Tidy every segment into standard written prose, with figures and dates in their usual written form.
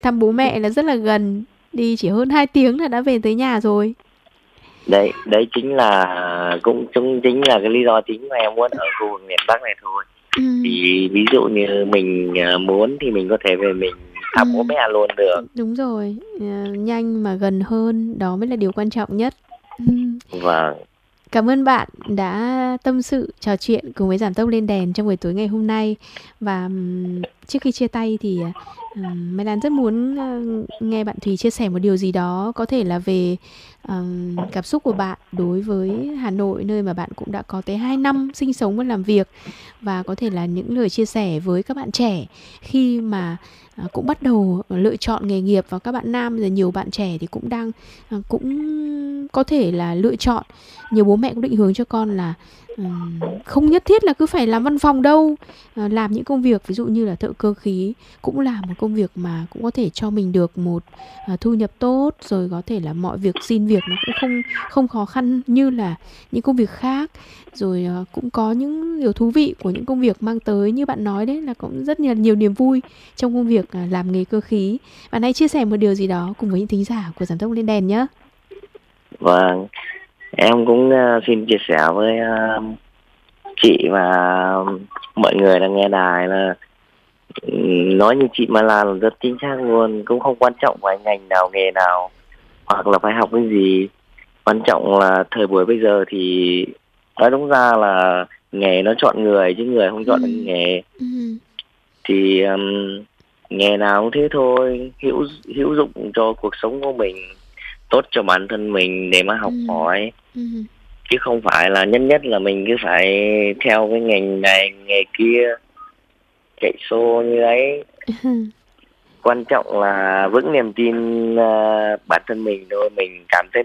thăm bố mẹ là rất là gần, đi chỉ hơn 2 tiếng là đã về tới nhà rồi. Đấy chính là chính là cái lý do chính mà em muốn ở khu vực miền Bắc này thôi. Thì ví dụ như mình muốn thì mình có thể về mình thăm bố mẹ luôn được. Đúng rồi, nhanh mà gần hơn, đó mới là điều quan trọng nhất. Vâng. Cảm ơn bạn đã tâm sự, trò chuyện cùng với Giảm Tốc Lên Đèn trong buổi tối ngày hôm nay. Và trước khi chia tay thì Mai Lan rất muốn nghe bạn Thùy chia sẻ một điều gì đó, có thể là về cảm xúc của bạn đối với Hà Nội, nơi mà bạn cũng đã có tới 2 năm sinh sống và làm việc. Và có thể là những lời chia sẻ với các bạn trẻ khi mà cũng bắt đầu lựa chọn nghề nghiệp. Và các bạn nam, rồi nhiều bạn trẻ thì cũng đang cũng có thể là lựa chọn. Nhiều bố mẹ cũng định hướng cho con là không nhất thiết là cứ phải làm văn phòng đâu, làm những công việc ví dụ như là thợ cơ khí cũng là một công việc mà cũng có thể cho mình được một thu nhập tốt, rồi có thể là mọi việc xin việc nó cũng không khó khăn như là những công việc khác, rồi cũng có những điều thú vị của những công việc mang tới, như bạn nói đấy, là cũng rất nhiều niềm vui trong công việc làm nghề cơ khí. Bạn hãy chia sẻ một điều gì đó cùng với những thính giả của Giảm Tốc Lên Đèn nhé. Vâng, em cũng xin chia sẻ với chị và mọi người đang nghe đài là nói như chị Mai Lan là rất chính xác luôn. Cũng không quan trọng phải ngành nào, nghề nào, hoặc là phải học cái gì. Quan trọng là thời buổi bây giờ thì nói đúng ra là nghề nó chọn người chứ người không chọn được nghề. Thì nghề nào cũng thế thôi, hữu dụng cho cuộc sống của mình, tốt cho bản thân mình để mà học hỏi. Chứ không phải là nhất là mình cứ phải theo cái ngành này nghề kia chạy xô như ấy. Quan trọng là vững niềm tin bản thân mình thôi. Mình cảm thấy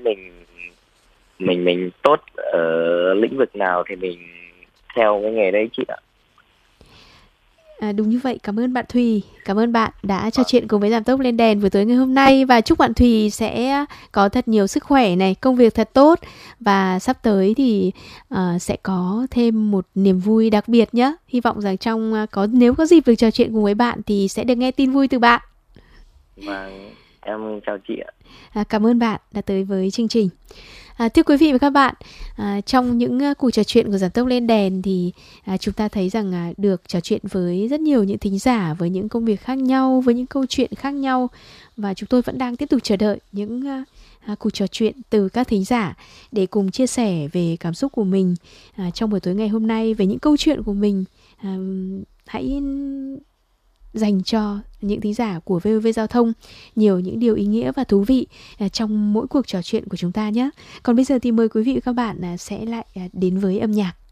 mình tốt ở lĩnh vực nào thì mình theo cái nghề đấy chị ạ. Đúng như vậy. Cảm ơn bạn Thùy. Cảm ơn bạn đã trò chuyện cùng với Giảm Tốc Lên Đèn buổi tối ngày hôm nay. Và chúc bạn Thùy sẽ có thật nhiều sức khỏe này, công việc thật tốt. Và sắp tới thì sẽ có thêm một niềm vui đặc biệt nhé. Hy vọng rằng nếu có dịp được trò chuyện cùng với bạn thì sẽ được nghe tin vui từ bạn. Vâng, em chào chị ạ. Cảm ơn bạn đã tới với chương trình. Thưa quý vị và các bạn, trong những cuộc trò chuyện của Giảm Tốc Lên Đèn thì chúng ta thấy rằng được trò chuyện với rất nhiều những thính giả với những công việc khác nhau, với những câu chuyện khác nhau. Và chúng tôi vẫn đang tiếp tục chờ đợi những cuộc trò chuyện từ các thính giả để cùng chia sẻ về cảm xúc của mình trong buổi tối ngày hôm nay, về những câu chuyện của mình. Hãy dành cho những thính giả của VOV Giao thông nhiều những điều ý nghĩa và thú vị trong mỗi cuộc trò chuyện của chúng ta nhé. Còn bây giờ thì mời quý vị và các bạn sẽ lại đến với âm nhạc.